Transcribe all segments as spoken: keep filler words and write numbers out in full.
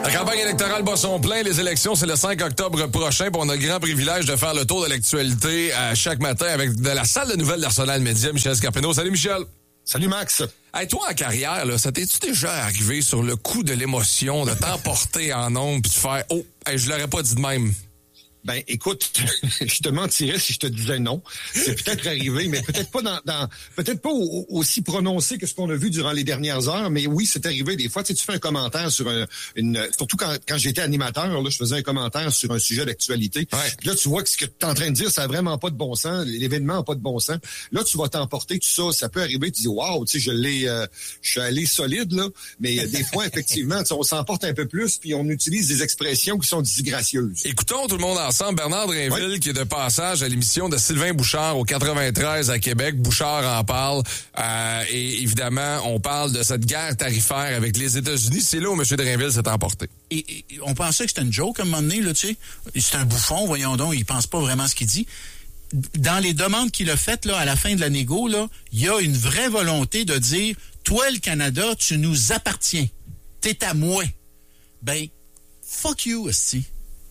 La campagne électorale bat son plein. Les élections, c'est le cinq octobre prochain. Puis on a le grand privilège de faire le tour de l'actualité à chaque matin avec de la salle de nouvelles d'Arsenal Média, Michel Scarpino. Salut, Michel. Salut, Max. Hey, toi, en carrière, là, ça t'es-tu déjà arrivé sur le coup de l'émotion, de t'emporter en ondes puis de faire « Oh, hey, je l'aurais pas dit de même ». Ben, écoute, je te mentirais si je te disais non. C'est peut-être arrivé, mais peut-être pas dans, dans peut-être pas au, aussi prononcé que ce qu'on a vu durant les dernières heures. Mais oui, c'est arrivé des fois. Tu sais, tu fais un commentaire sur un, une, surtout quand, quand j'étais animateur, là, je faisais un commentaire sur un sujet d'actualité. Ouais. Puis là, tu vois que ce que tu es en train de dire, ça a vraiment pas de bon sens. L'événement n'a pas de bon sens. Là, tu vas t'emporter tout ça. Ça peut arriver. Tu dis, waouh, tu sais, je l'ai, euh, je suis allé solide là. Mais euh, des fois, effectivement, tu sais, on s'emporte un peu plus, puis on utilise des expressions qui sont disgracieuses. Écoutons tout le monde ensemble. Bernard Drinville, oui. qui est de passage à l'émission de Sylvain Bouchard au quatre-vingt-treize à Québec. Bouchard en parle. Euh, et évidemment, on parle de cette guerre tarifaire avec les États-Unis. C'est là où M. Drinville s'est emporté. Et, et on pensait que c'était une joke à un moment donné, là, tu sais. C'est un bouffon, voyons donc, il pense pas vraiment ce qu'il dit. Dans les demandes qu'il a faites, là, à la fin de la négo, là, il y a une vraie volonté de dire, toi, le Canada, tu nous appartiens. T'es à moi. Ben, fuck you, esti.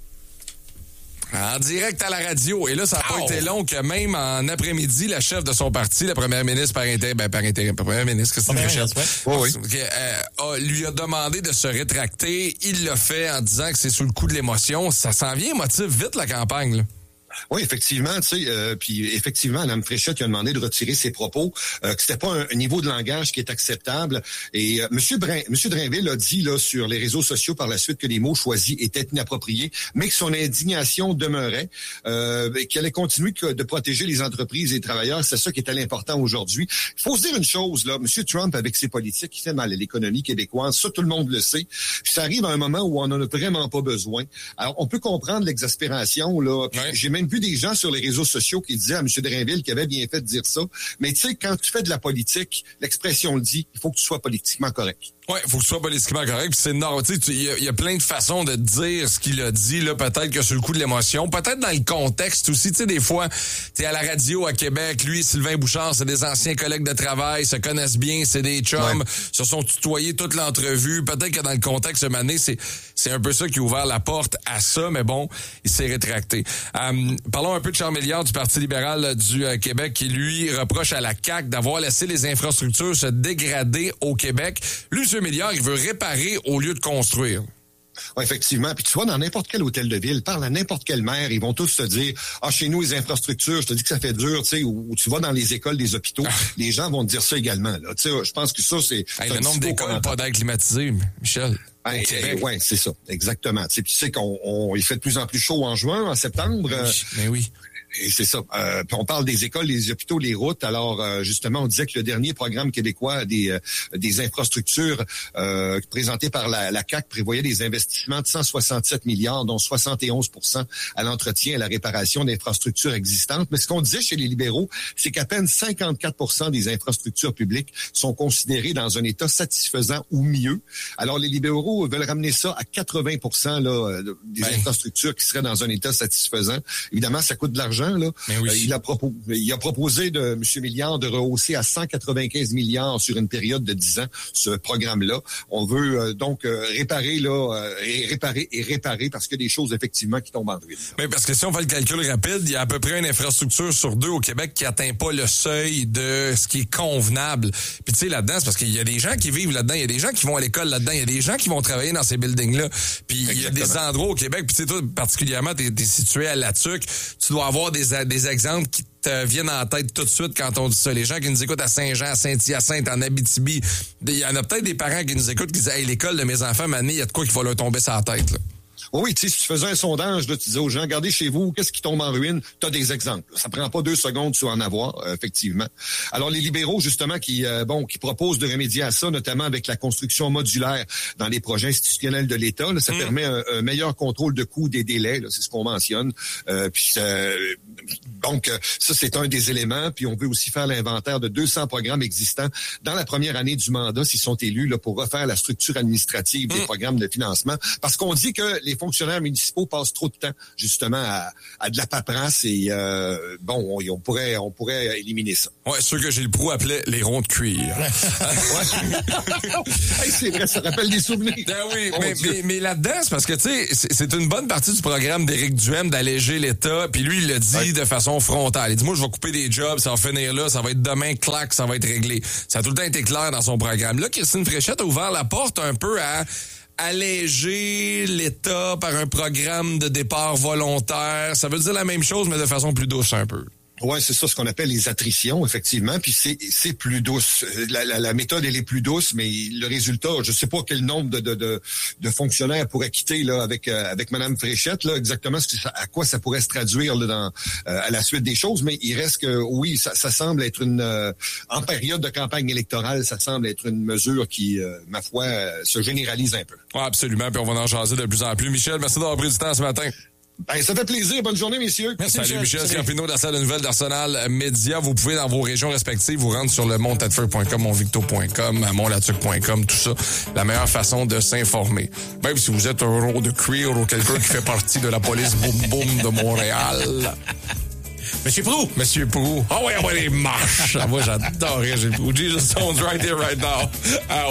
En direct à la radio. Et là, ça n'a pas oh. été long que même en après-midi, la chef de son parti, la première ministre par intérim, ben, par intérim, pas première ministre, Christine Fréchette, ouais. oui, oui. euh, lui a demandé de se rétracter. Il l'a fait en disant que c'est sous le coup de l'émotion. Ça s'en vient émotif vite, la campagne, là. Oui, effectivement, tu sais, euh, puis effectivement, Mme Fréchette lui a demandé de retirer ses propos, euh, que c'était pas un, un niveau de langage qui est acceptable. Et euh, Monsieur Brin, Monsieur Drinville a dit là sur les réseaux sociaux par la suite que les mots choisis étaient inappropriés, mais que son indignation demeurait, euh, et qu'elle allait continuer de protéger les entreprises et les travailleurs. C'est ça qui était l'important aujourd'hui. Il faut se dire une chose là, Monsieur Trump avec ses politiques, il fait mal à l'économie québécoise. Ça, tout le monde le sait. Puis ça arrive à un moment où on en a vraiment pas besoin. Alors, on peut comprendre l'exaspération là. Puis, ouais. J'ai même vu des gens sur les réseaux sociaux qui disaient à M. Drinville qu'il avait bien fait de dire ça. Mais tu sais, quand tu fais de la politique, l'expression le dit, il faut que tu sois politiquement correct. Ouais, il faut que tu sois politiquement correct. Puis c'est normal. Tu sais, il y, y a plein de façons de dire ce qu'il a dit. Là, peut-être que sur le coup de l'émotion, peut-être dans le contexte aussi. Tu sais, des fois, t'es à la radio à Québec. Lui, Sylvain Bouchard, c'est des anciens collègues de travail, se connaissent bien, c'est des chums, ouais. se sont tutoyés toute l'entrevue. Peut-être que dans le contexte de année, c'est c'est un peu ça qui a ouvert la porte à ça. Mais bon, il s'est rétracté. Euh, parlons un peu de Charles Milliard du Parti libéral du euh, Québec, qui lui reproche à la C A Q d'avoir laissé les infrastructures se dégrader au Québec. Lui, M. Milliard, il veut réparer au lieu de construire. Oui, effectivement. Puis tu vois, dans n'importe quel hôtel de ville, parle à n'importe quelle maire, ils vont tous te dire, ah, chez nous, les infrastructures, je te dis que ça fait dur, tu sais, ou, ou tu vas dans les écoles, des hôpitaux, ah. les gens vont te dire ça également, là. Tu sais, je pense que ça, c'est... Hey, le nombre d'écoles pas d'air climatisé, Michel. Ben, euh, oui, c'est ça, exactement. Tu sais, tu sais qu'on on, il fait de plus en plus chaud en juin, en septembre. Mais oui. Mais oui. Et c'est ça. Euh, puis on parle des écoles, des hôpitaux, les routes. Alors, euh, justement, on disait que le dernier programme québécois des euh, des infrastructures euh, présenté par la, la C A Q prévoyait des investissements de cent soixante-sept milliards, dont soixante et onze pour cent à l'entretien et à la réparation d'infrastructures existantes. Mais ce qu'on disait chez les libéraux, c'est qu'à peine cinquante-quatre pour cent des infrastructures publiques sont considérées dans un état satisfaisant ou mieux. Alors, les libéraux veulent ramener ça à quatre-vingts pour cent là, des ben. infrastructures qui seraient dans un état satisfaisant. Évidemment, ça coûte de l'argent. Là. Oui. Euh, il, a propos, il a proposé de M. Milliard de rehausser à cent quatre-vingt-quinze milliards sur une période de dix ans ce programme-là. On veut euh, donc euh, réparer là, euh, et réparer et réparer parce qu'il y a des choses effectivement qui tombent en ruine. Mais parce que si on fait le calcul rapide, il y a à peu près une infrastructure sur deux au Québec qui atteint pas le seuil de ce qui est convenable. Puis tu sais, là-dedans, c'est parce qu'il y a des gens qui vivent là-dedans, il y a des gens qui vont à l'école là-dedans, il y a des gens qui vont travailler dans ces buildings-là. Puis il y a des endroits au Québec, puis tu sais, toi, particulièrement, t'es, t'es situé à La Tuque, tu dois avoir des, des exemples qui te viennent en tête tout de suite quand on dit ça. Les gens qui nous écoutent à Saint-Jean, à Saint-Hyacinthe, en Abitibi, il y en a peut-être des parents qui nous écoutent qui disent « Hey, l'école de mes enfants, maintenant, il y a de quoi qu'il va leur tomber sur la tête. » là. Oui, tu sais, si tu faisais un sondage, là, tu disais aux gens, regardez chez vous, qu'est-ce qui tombe en ruine? Tu as des exemples. Ça prend pas deux secondes, tu vas en avoir, euh, effectivement. Alors, les libéraux, justement, qui euh, bon, qui proposent de remédier à ça, notamment avec la construction modulaire dans les projets institutionnels de l'État, là, ça mmh. permet un, un meilleur contrôle de coûts des délais, là, c'est ce qu'on mentionne. Euh, puis, euh, donc, ça, c'est un des éléments. Puis, on veut aussi faire l'inventaire de deux cents programmes existants dans la première année du mandat, s'ils sont élus, là, pour refaire la structure administrative des mmh. programmes de financement. Parce qu'on dit que les fonctionnaires municipaux passent trop de temps, justement, à, à de la paperasse. Et, euh, bon, on, on pourrait on pourrait éliminer ça. Ouais, ceux que Gilles Proulx appelait les ronds de cuir. Hey, c'est vrai, ça rappelle des souvenirs. Ben oui, oh, mais, mais, mais là-dedans, c'est parce que, tu sais, c'est, c'est une bonne partie du programme d'Éric Duhem d'alléger l'État. Puis lui, il l'a dit ouais. de façon frontale. Il dit, moi, je vais couper des jobs, ça va finir là, ça va être demain, clac, ça va être réglé. Ça a tout le temps été clair dans son programme. Là, Christine Fréchette a ouvert la porte un peu à alléger l'État par un programme de départ volontaire. Ça veut dire la même chose, mais de façon plus douce un peu. Ouais, c'est ça ce qu'on appelle les attritions, effectivement. Puis c'est c'est plus douce. La, la, la méthode elle est plus douce, mais le résultat, je sais pas quel nombre de de de, de fonctionnaires pourrait quitter là avec euh, avec Madame Fréchette là exactement ce que ça, à quoi ça pourrait se traduire là dans euh, à la suite des choses. Mais il reste que oui, ça, ça semble être une euh, en période de campagne électorale, ça semble être une mesure qui, euh, ma foi, euh, se généralise un peu. Ouais, absolument. Puis on va en jaser de plus en plus. Michel, merci d'avoir pris du temps ce matin. Ben, ça fait plaisir. Bonne journée, messieurs. Merci, Salut, Michel, Michel Scarpino de la salle de nouvelles d'Arsenal Média. Vous pouvez, dans vos régions respectives, vous rendre sur le mont tadford point com, montvicto point com, montlatuc point com, tout ça. La meilleure façon de s'informer. Même si vous êtes un rond de cuir ou quelqu'un qui fait partie de la police boum boum de Montréal. Monsieur Proulx. Monsieur Proulx. Ah oh ouais, ah ouais, les marches. Ah, moi, j'adorais Gilles Proulx. Jesus, sounds right here, right now. Ah,